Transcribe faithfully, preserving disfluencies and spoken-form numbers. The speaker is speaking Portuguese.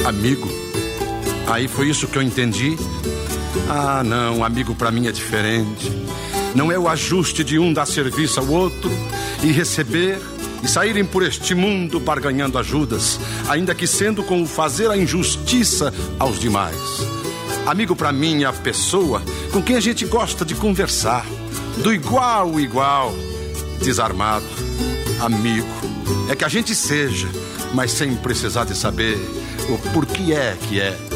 Amigo? Aí foi isso que eu entendi? Ah, não, amigo pra mim é diferente. Não é o ajuste de um dar serviço ao outro e receber e saírem por este mundo barganhando ajudas, ainda que sendo com o fazer a injustiça aos demais. Amigo pra mim é a pessoa com quem a gente gosta de conversar, do igual ao igual, desarmado. Amigo é que a gente seja, mas sem precisar de saber o porquê é que é.